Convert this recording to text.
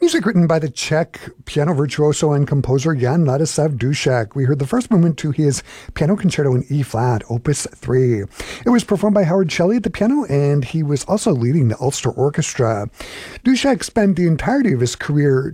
Music written by the Czech piano virtuoso and composer Jan Ladislav Dušek. We heard the first movement to his Piano Concerto in E-flat, Opus 3. It was performed by Howard Shelley at the piano, and he was also leading the Ulster Orchestra. Dušek spent the entirety of his career